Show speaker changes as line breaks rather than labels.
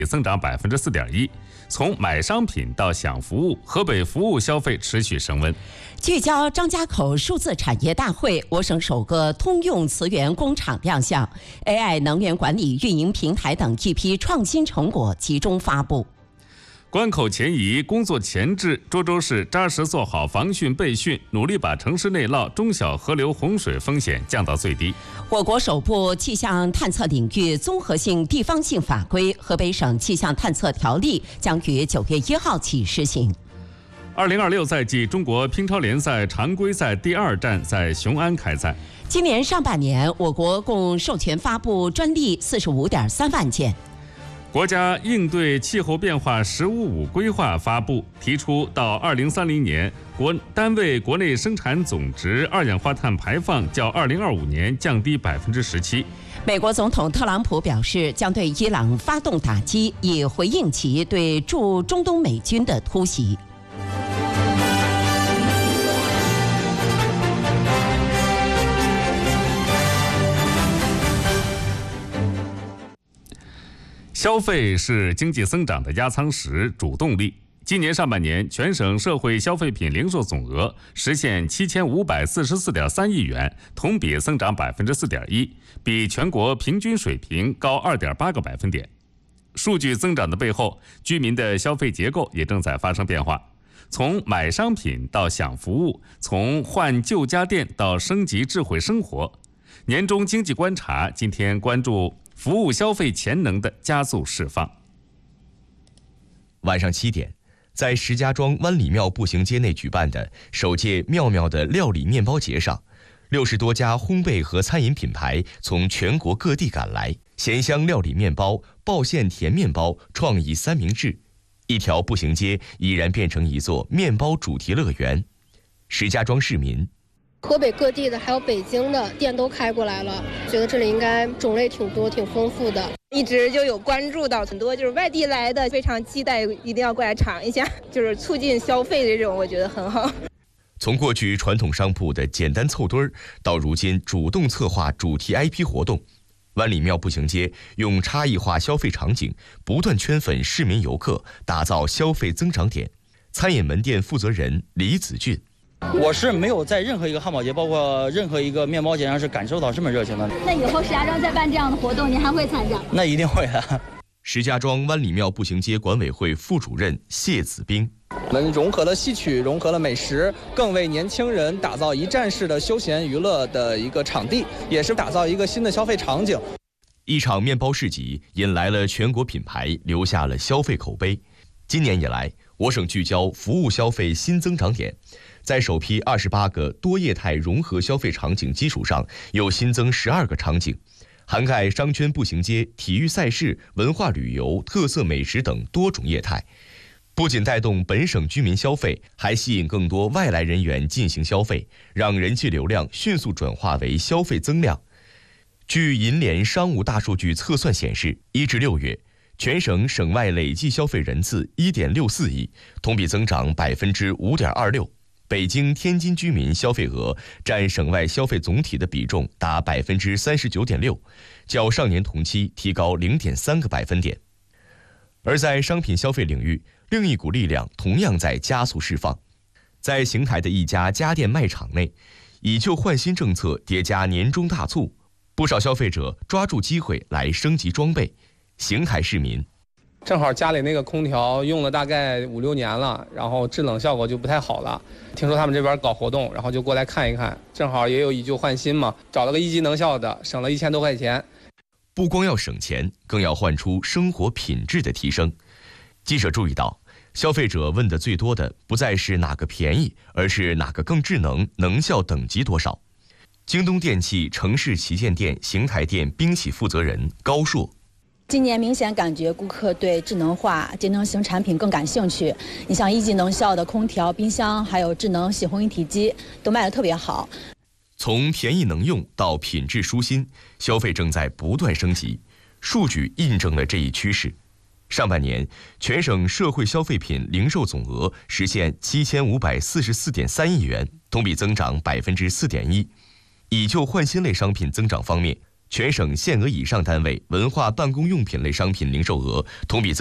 增长4.1%。从买商品到享服务，河北服务消费持续升温。
聚焦张家口数字产业大会，我省首个通用磁源工厂亮相 ，AI 能源管理运营平台等一批创新成果集中发布。
关口前移，工作前置，涿州市扎实做好防汛备汛，努力把城市内涝、中小河流洪水风险降到最低。
我国首部气象探测领域综合性地方性法规《河北省气象探测条例》将于9月1号起施行。
2026赛季中国乒超联赛常规赛第2站在雄安开赛。
今年上半年，我国共授权发布专利45.3万件。
国家应对气候变化“十五五”规划发布，提出到2030年，单位国内生产总值二氧化碳排放较2025年降低17%。
美国总统特朗普表示，将对伊朗发动打击，以回应其对驻中东美军的突袭。
消费是经济增长的压舱石、主动力。今年上半年，全省社会消费品零售总额实现7544.3亿元，同比增长4.1%，比全国平均水平高2.8个百分点。数据增长的背后，居民的消费结构也正在发生变化。从买商品到享服务，从换旧家电到升级智慧生活。年终经济观察今天关注服务消费潜能的加速释放。
晚上7点，在石家庄湾里庙步行街内举办的首届妙妙的料理面包节上，60多家烘焙和餐饮品牌从全国各地赶来，咸香料理面包、爆馅甜面包、创意三明治，一条步行街已然变成一座面包主题乐园。石家庄市民。
河北各地的还有北京的店都开过来了，觉得这里应该种类挺多、挺丰富的。
一直就有关注到很多就是外地来的，非常期待一定要过来尝一下，就是促进消费的这种，我觉得很好。
从过去传统商铺的简单凑堆儿，到如今主动策划主题 IP 活动，湾里庙步行街用差异化消费场景不断圈粉市民游客，打造消费增长点。餐饮门店负责人李子俊。
我是没有在任何一个汉堡节，包括任何一个面包节上是感受到这么热情的。
那以后石家庄再办这样的活动，您还会参加？
那一定会的。
石家庄湾里庙步行街管委会副主任谢子兵：
我们融合了戏曲，融合了美食，更为年轻人打造一站式的休闲娱乐的一个场地，也是打造一个新的消费场景。
一场面包市集引来了全国品牌，留下了消费口碑。今年以来，我省聚焦服务消费新增长点。在首批28个多业态融合消费场景基础上，又新增12个场景，涵盖商圈步行街、体育赛事、文化旅游、特色美食等多种业态。不仅带动本省居民消费，还吸引更多外来人员进行消费，让人气流量迅速转化为消费增量。据银联商务大数据测算显示，1至6月，全省省外累计消费人次1.64亿，同比增长5.26%。北京、天津居民消费额占省外消费总体的比重达39.6%，较上年同期提高0.3个百分点。而在商品消费领域，另一股力量同样在加速释放。在邢台的一家家电卖场内，以旧换新政策叠加年终大促，不少消费者抓住机会来升级装备。邢台市民。
正好家里那个空调用了大概5、6年了，然后制冷效果就不太好了。听说他们这边搞活动，然后就过来看一看，正好也有以旧换新嘛，找了个1级能效的，省了1000多块钱。
不光要省钱，更要换出生活品质的提升。记者注意到，消费者问的最多的不再是哪个便宜，而是哪个更智能，能效等级多少。京东电器城市旗舰店邢台店冰洗负责人高硕。
今年明显感觉顾客对智能化、节能型产品更感兴趣。你像1级能效的空调、冰箱，还有智能洗烘一体机，都卖得特别好。
从便宜能用到品质舒心，消费正在不断升级。数据印证了这一趋势。上半年，全省社会消费品零售总额实现7544.3亿元，同比增长4.1%。以旧换新类商品增长方面， 全省限额以上单位文化办公用品类商品零售额同比